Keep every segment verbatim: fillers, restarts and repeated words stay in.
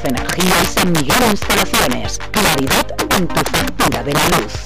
Energía y San Miguel Instalaciones. Claridad en tu factura de la luz.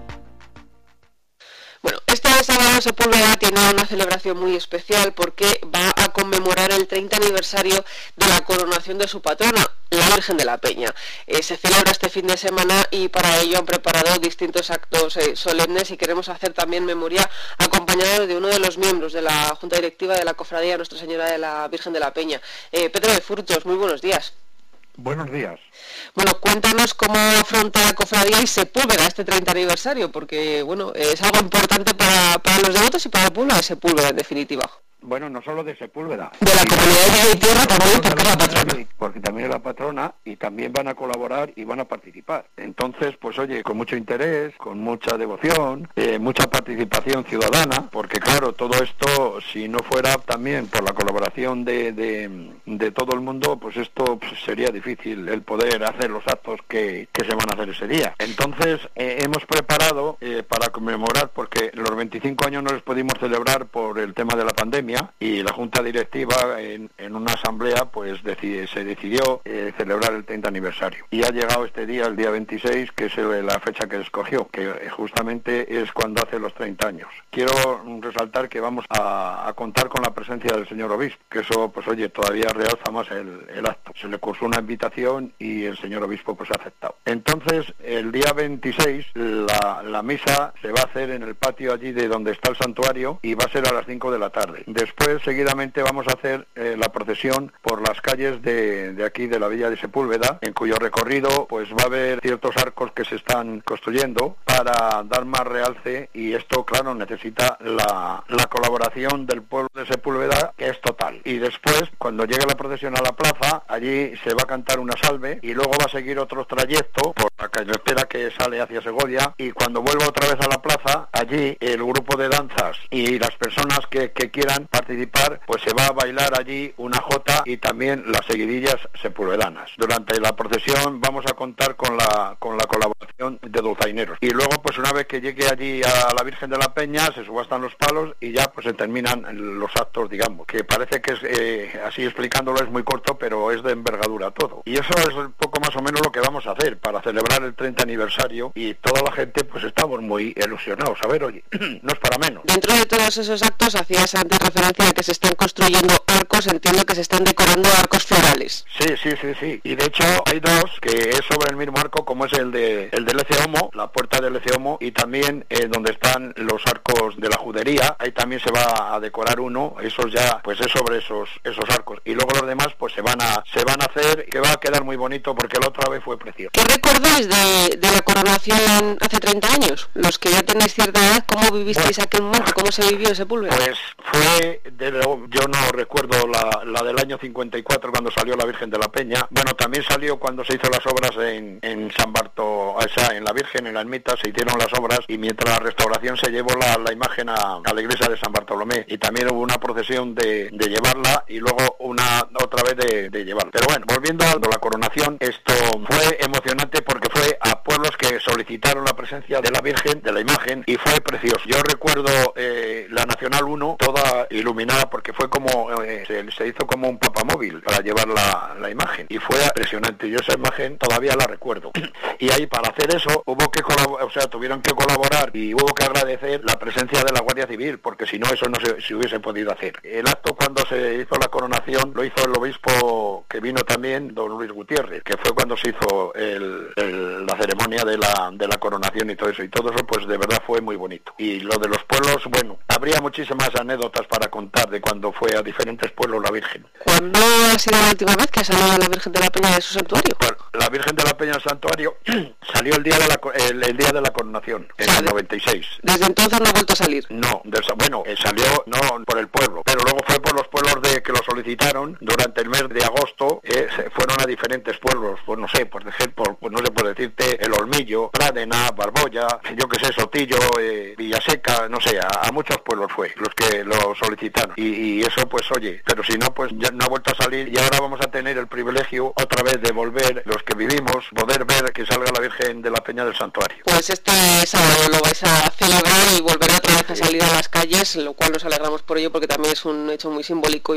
Bueno, este sábado Sepúlveda tiene una celebración muy especial porque va a conmemorar el treinta aniversario de la coronación de su patrona, la Virgen de la Peña. Eh, se celebra este fin de semana y para ello han preparado distintos actos eh, solemnes y queremos hacer también memoria acompañados de uno de los miembros de la Junta Directiva de la Cofradía Nuestra Señora de la Virgen de la Peña. Eh, Pedro de Furtos, muy buenos días. Buenos días. Bueno, cuéntanos cómo afronta la cofradía y Sepúlveda este treinta aniversario, porque bueno, es algo importante para, para los devotos y para el pueblo de Sepúlveda, en definitiva. Bueno, no solo de Sepúlveda. De la comunidad de tierra también, porque es la patrona. Porque también es la patrona y también van a colaborar y van a participar. Entonces, pues oye, con mucho interés, con mucha devoción, eh, mucha participación ciudadana, porque claro, todo esto, si no fuera también por la colaboración de, de, de todo el mundo, pues esto pues, sería difícil el poder hacer los actos que, que se van a hacer ese día. Entonces, eh, hemos preparado eh, para conmemorar, porque los veinticinco años no los pudimos celebrar por el tema de la pandemia, y la Junta Directiva en, en una asamblea pues decide, se decidió eh, celebrar el treinta aniversario y ha llegado este día, el día veintiséis, que es el, la fecha que escogió, que justamente es cuando hace los treinta años. Quiero resaltar que vamos a, a contar con la presencia del señor obispo, que eso pues oye, todavía realza más el, el acto. Se le cursó una invitación y el señor obispo pues ha aceptado. Entonces el día veintiséis la, la misa se va a hacer en el patio allí de donde está el santuario y va a ser a las cinco de la tarde. Después, seguidamente, vamos a hacer eh, la procesión por las calles de, de aquí, de la villa de Sepúlveda, en cuyo recorrido pues va a haber ciertos arcos que se están construyendo para dar más realce, y esto, claro, necesita la, la colaboración del pueblo de Sepúlveda, que es total. Y después, cuando llegue la procesión a la plaza, allí se va a cantar una salve, y luego va a seguir otro trayecto por la carretera que sale hacia Segovia, y cuando vuelva otra vez a la plaza, allí el grupo de danzas y las personas que, que quieran participar, pues se va a bailar allí una jota y también las seguidillas sepulvedanas. Durante la procesión vamos a contar con la con la colaboración de dulzaineros. Y luego, pues una vez que llegue allí a la Virgen de la Peña, se subastan los palos y ya pues se terminan los actos, digamos, que parece que es, eh, así explicándolo es muy corto, pero es de envergadura todo. Y eso es un poco más o menos lo que vamos a hacer para celebrar el treinta aniversario, y toda la gente pues estamos muy ilusionados. A ver, oye, no es para menos. Dentro de todos esos actos hacías antes referencia a que se están construyendo arcos, entiendo que se están decorando arcos florales. Sí, sí, sí, sí. Y de hecho hay dos que es sobre el mismo arco, como es el de el del Eceomo, la puerta del Eceomo, y también eh, donde están los arcos de la Judería. Ahí también se va a decorar uno, esos ya, pues es sobre esos esos arcos. Y luego los demás, pues se van a se van a hacer, que va a quedar muy bonito porque la otra vez fue precioso. ¿Qué recordáis de, de la coronación hace treinta años? Los que ya tenéis cierta edad, ¿cómo vivisteis bueno, aquel momento? ¿Cómo se vivió en Sepúlveda? Pues fue, de lo, yo no recuerdo la, la del año cincuenta y cuatro cuando salió la Virgen de la Peña. Bueno, también salió cuando se hizo las obras en, en San Barto, o sea, en la Virgen, en la ermita, se hicieron las obras, y mientras la restauración se llevó la, la imagen a, a la iglesia de San Bartolomé, y también hubo una procesión de, de llevarla y luego una otra vez de, de llevarla. Pero bueno, volviendo a la coronación, esto fue emocionante porque fue a pueblos que solicitaron la presencia de la Virgen, de la imagen, y fue precioso. Yo recuerdo eh, la Nacional uno, toda iluminada, porque fue como, eh, se, se hizo como un papamóvil para llevar la, la imagen, y fue impresionante. Yo esa imagen todavía la recuerdo. Y ahí, para hacer eso, hubo que colaborar, o sea, tuvieron que colaborar y hubo que agradecer la presencia de la Guardia Civil, porque si no, eso no se, se hubiese podido hacer. El acto, cuando se hizo la coronación, lo hizo el obispo que vino también, don Luis Gutiérrez, que fue cuando se hizo el, el, la ceremonia de la, de la coronación y todo eso. Y todo eso, pues de verdad fue muy bonito. Y lo de los pueblos, bueno, habría muchísimas anécdotas para contar de cuando fue a diferentes pueblos la Virgen. ¿Cuándo ha sido la última vez que ha salido la Virgen de la Peña de su santuario? Bueno, la Virgen de la Peña del santuario salió el día de la el, el día de la coronación, en el noventa y seis. ¿Desde entonces no ha vuelto a salir? No, del, bueno, eh, salió no por el pueblo, pero luego fue por los pueblos de que lo solicitaron durante el mes de agosto. Eh, se fueron a diferentes pueblos, pues no sé, por ejemplo, pues no sé por decirte, El Olmillo, Pradena, Barboya, yo que sé, Sotillo, eh, Villaseca, no sé, a, a muchos pueblos fue los que lo solicitaron. Y, y eso, pues oye, pero si no, pues ya no ha vuelto a salir, y ahora vamos a tener el privilegio otra vez de volver, los que vivimos, poder ver que salga la Virgen de la Peña del Santuario. Pues este sábado lo vais a celebrar y volverá otra vez a salir a las calles, lo cual nos alegramos por ello, porque también es un hecho muy simbólico y muy importante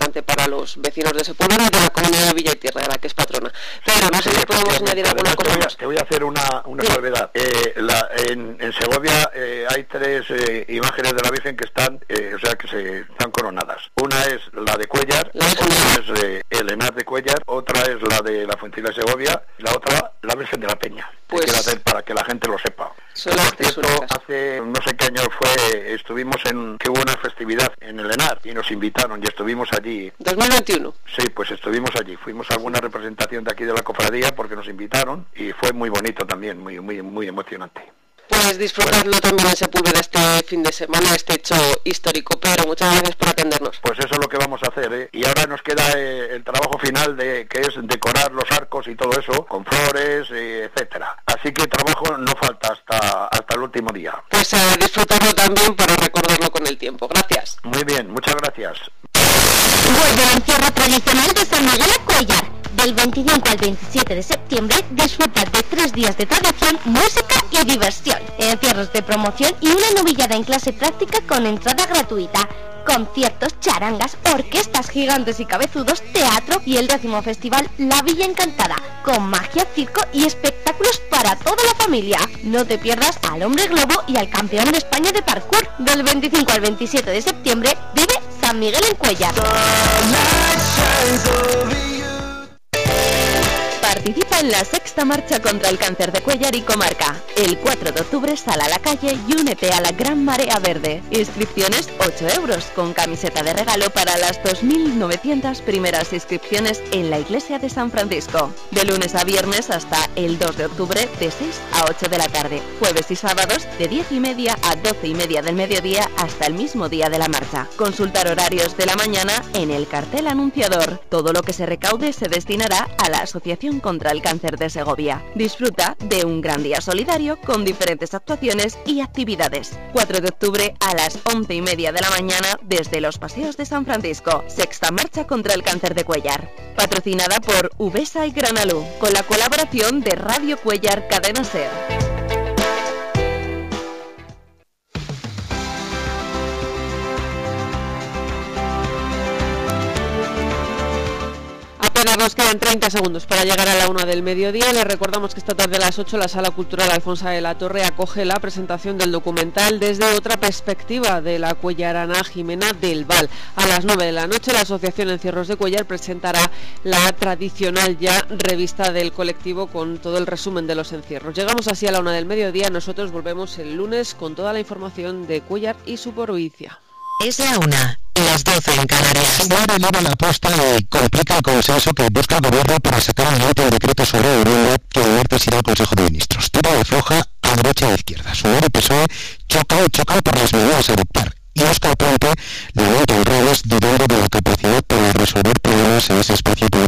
importante para los vecinos de ese pueblo y de la comunidad de Villa y Tierra, de la que es patrona. Pero no sé si podemos añadir alguna cosa más. Te voy a hacer una, una salvedad. Eh, la, en, en Segovia eh, hay tres eh, imágenes de la Virgen que están, eh, o sea, que se están coronadas. Una es la de Cuéllar, la otra es eh, el Henar de Cuéllar, otra es la de la Fuentilla de Segovia, y la otra la Virgen de la Peña. Pues, quiero hacer para que la gente lo sepa. Son las Por cierto, hace no sé qué año fue, estuvimos en, que hubo una festividad en el Henar y nos invitaron y estuvimos allí. dos mil veintiuno. Sí, pues estuvimos allí. Fuimos a alguna representación de aquí de la cofradía porque nos invitaron y fue muy bonito también, muy muy muy emocionante. Pues disfrutarlo también en Sepúlveda este fin de semana, este hecho histórico. Pero muchas gracias por atendernos. Pues eso es lo que vamos a hacer, ¿eh? Y ahora nos queda eh, el trabajo final, de que es decorar los arcos y todo eso, con flores, eh, etcétera. Así que trabajo no falta hasta hasta el último día. Pues a disfrutarlo también para recordarlo con el tiempo. Gracias. Muy bien, muchas gracias. Vuelve el encierro tradicional de San Miguel a Cuéllar. Del veinticinco al veintisiete de septiembre, disfruta de tres días de tradición, música y diversión. Encierros de promoción y una novillada en clase práctica con entrada gratuita. Conciertos, charangas, orquestas gigantes y cabezudos, teatro y el décimo festival La Villa Encantada, con magia, circo y espectáculos para toda la familia. No te pierdas al Hombre Globo y al campeón de España de parkour. Del veinticinco al veintisiete de septiembre, vive San Miguel en Cuéllar. Participa en la sexta marcha contra el cáncer de Cuéllar y comarca. El cuatro de octubre sal a la calle y únete a la Gran Marea Verde. Inscripciones ocho euros, con camiseta de regalo para las dos mil novecientas primeras inscripciones en la iglesia de San Francisco. De lunes a viernes hasta el dos de octubre de seis a ocho de la tarde. Jueves y sábados de diez y media a doce y media del mediodía hasta el mismo día de la marcha. Consultar horarios de la mañana en el cartel anunciador. Todo lo que se recaude se destinará a la Asociación contra el Cáncer de Segovia. Disfruta de un gran día solidario con diferentes actuaciones y actividades. cuatro de octubre a las once y media de la mañana desde los Paseos de San Francisco. Sexta marcha contra el cáncer de Cuéllar. Patrocinada por Uvesa y Granalú, con la colaboración de Radio Cuéllar Cadena Ser. Nos quedan treinta segundos para llegar a la una del mediodía. Les recordamos que esta tarde a las ocho la Sala Cultural Alfonso de la Torre acoge la presentación del documental Desde otra perspectiva, de la cuellarana Jimena del Val. A las nueve de la noche la Asociación Encierros de Cuéllar presentará la tradicional ya revista del colectivo con todo el resumen de los encierros. Llegamos así a la una del mediodía. Nosotros volvemos el lunes con toda la información de Cuéllar y su provincia. Es la una, las doce en Canarias. Ahora eleva la aposta y complica el consenso que busca el gobierno para sacar adelante el decreto sobre Europa que el martes irá al Consejo de Ministros. Tira de floja a derecha y a izquierda. Sumar y P S O E chocan y chocan por las medidas a adoptar. Y Óscar Puente levanta en redes dudando de la capacidad para resolver problemas en ese espacio político.